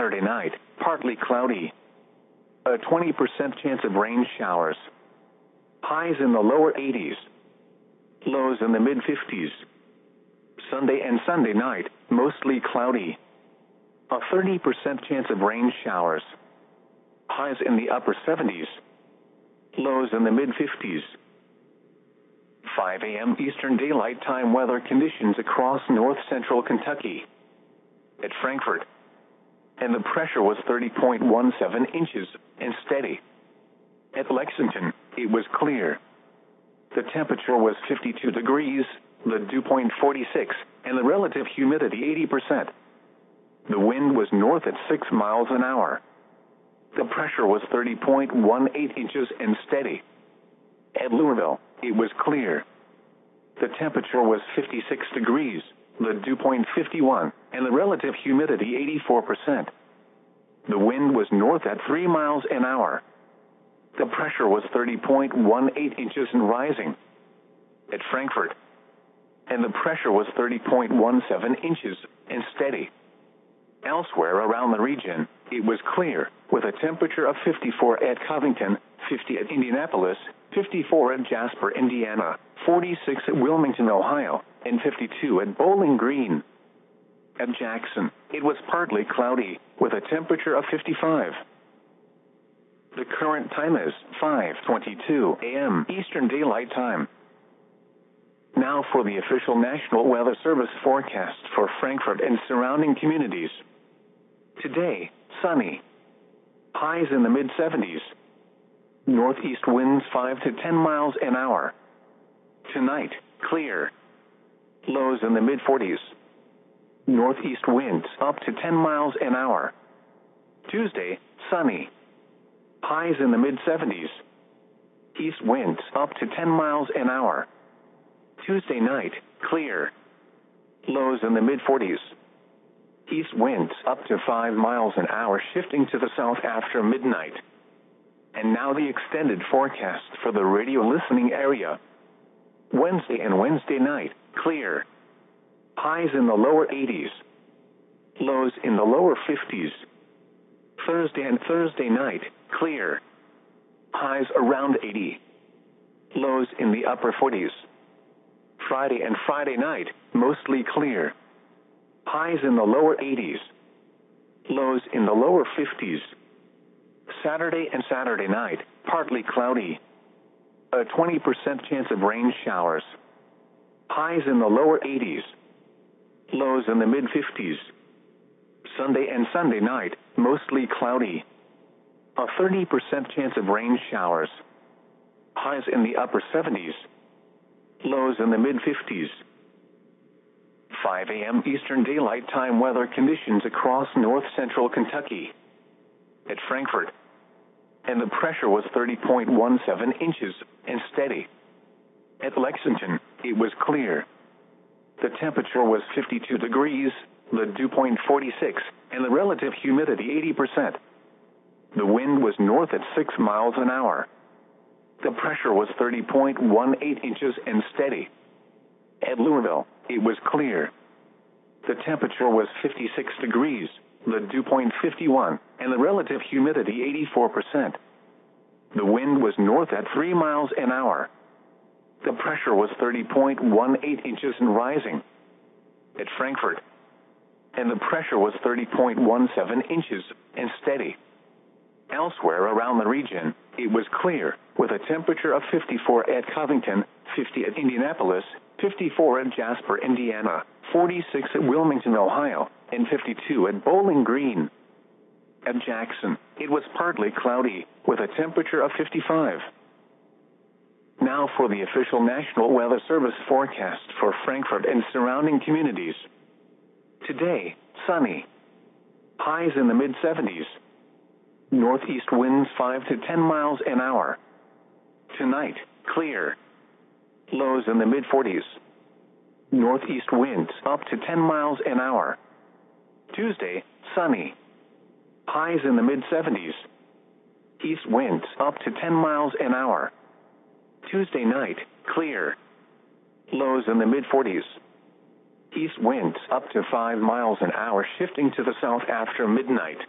Saturday night, partly cloudy. A 20% chance of rain showers. Highs in the lower 80s. Lows in the mid-50s. Sunday and Sunday night, mostly cloudy. A 30% chance of rain showers. Highs in the upper 70s. Lows in the mid-50s. 5 a.m. Eastern Daylight Time weather conditions across north-central Kentucky. At Frankfort. And the pressure was 30.17 inches and steady. At Lexington, it was clear. The temperature was 52 degrees, the dew point 46, and the relative humidity 80%. The wind was north at 6 miles an hour. The pressure was 30.18 inches and steady. At Louisville, it was clear. The temperature was 56 degrees, the dew point 51, and the relative humidity 84%. The wind was north at 3 miles an hour. The pressure was 30.18 inches and rising. At Frankfort. And the pressure was 30.17 inches and steady. Elsewhere around the region, it was clear, with a temperature of 54 at Covington, 50 at Indianapolis, 54 at Jasper, Indiana, 46 at Wilmington, Ohio, and 52 at Bowling Green. At Jackson, it was partly cloudy, with a temperature of 55. The current time is 5:22 a.m. Eastern Daylight Time. Now for the official National Weather Service forecast for Frankfort and surrounding communities. Today, sunny. Highs in the mid-70s. Northeast winds 5 to 10 miles an hour. Tonight, clear. Lows in the mid-40s. Northeast winds up to 10 miles an hour. Tuesday, sunny. Highs in the mid-70s. East winds up to 10 miles an hour. Tuesday night, clear. Lows in the mid-40s. East winds up to 5 miles an hour, shifting to the south after midnight. And now the extended forecast for the radio listening area. Wednesday and Wednesday night, clear. Highs in the lower 80s. Lows in the lower 50s. Thursday and Thursday night, clear. Highs around 80. Lows in the upper 40s. Friday and Friday night, mostly clear. Highs in the lower 80s. Lows in the lower 50s. Saturday and Saturday night, partly cloudy. A 20% chance of rain showers. Highs in the lower 80s. Lows in the mid-50s. Sunday and Sunday night, mostly cloudy. A 30% chance of rain showers. Highs in the upper 70s. Lows in the mid-50s. 5 a.m. Eastern Daylight Time weather conditions across north-central Kentucky. At Frankfort. And the pressure was 30.17 inches and steady. At Lexington, it was clear. The temperature was 52 degrees, the dew point 46, and the relative humidity 80%. The wind was north at 6 miles an hour. The pressure was 30.18 inches and steady. At Louisville, it was clear. The temperature was 56 degrees, the dew point 51, and the relative humidity 84%. The wind was north at 3 miles an hour. The pressure was 30.18 inches and rising. At Frankfort. And the pressure was 30.17 inches and steady. Elsewhere around the region, it was clear, with a temperature of 54 at Covington, 50 at Indianapolis, 54 at Jasper, Indiana, 46 at Wilmington, Ohio, and 52 at Bowling Green. At Jackson, it was partly cloudy, with a temperature of 55. Now for the official National Weather Service forecast for Frankfort and surrounding communities. Today, sunny. Highs in the mid-70s. Northeast winds 5 to 10 miles an hour. Tonight, clear. Lows in the mid-40s. Northeast winds up to 10 miles an hour. Tuesday, sunny. Highs in the mid-70s. East winds up to 10 miles an hour. Tuesday night, clear. Lows in the mid-40s. East winds up to 5 miles an hour, shifting to the south after midnight.